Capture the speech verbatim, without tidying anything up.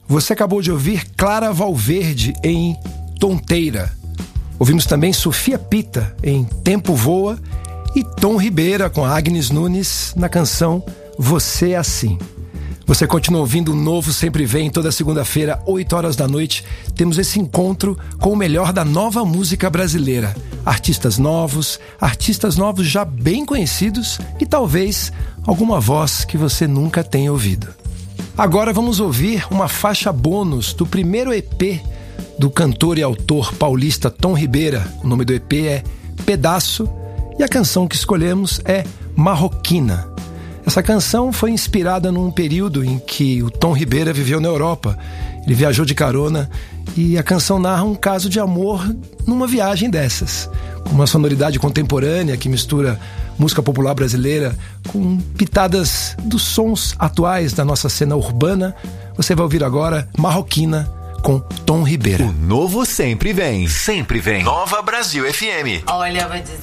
Você acabou de ouvir Clara Valverde em Tonteira. Ouvimos também Sofia Pita em Tempo Voa e Tom Ribeira com Agnes Nunes na canção Você é Assim. Você continua ouvindo o Novo Sempre Vem. Toda segunda-feira, oito horas da noite, temos esse encontro com o melhor da nova música brasileira. Artistas novos, artistas novos já bem conhecidos e talvez alguma voz que você nunca tenha ouvido. Agora vamos ouvir uma faixa bônus do primeiro E P do cantor e autor paulista Tom Ribeira. O nome do E P é Pedaço e a canção que escolhemos é Marroquina. Essa canção foi inspirada num período em que o Tom Ribeira viveu na Europa. Ele viajou de carona e a canção narra um caso de amor numa viagem dessas. Com uma sonoridade contemporânea que mistura música popular brasileira com pitadas dos sons atuais da nossa cena urbana. Você vai ouvir agora Marroquina com Tom Ribeira. O Novo Sempre Vem. Sempre vem. Nova Brasil F M. Olha, vou dizer.